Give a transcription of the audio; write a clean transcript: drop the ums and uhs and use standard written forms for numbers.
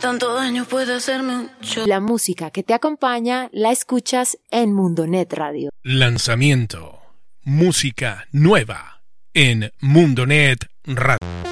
tanto daño puede hacerme mucho. La música que te acompaña la escuchas en Mundonet Radio. Lanzamiento. Música nueva en Mundonet Radio.